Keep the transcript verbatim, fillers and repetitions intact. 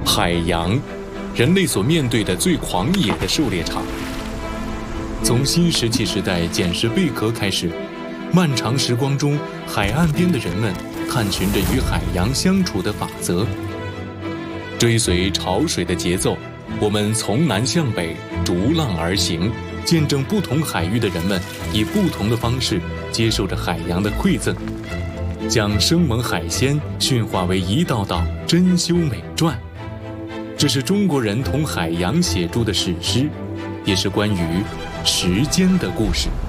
海洋，人类所面对的最狂野的狩猎场。从新石器时代捡拾贝壳开始，漫长时光中，海岸边的人们探寻着与海洋相处的法则。追随潮水的节奏，我们从南向北逐浪而行，见证不同海域的人们以不同的方式接受着海洋的馈赠，将生猛海鲜驯化为一道道珍馐美馔。这是中国人同海洋写出的史诗，也是关于时间的故事。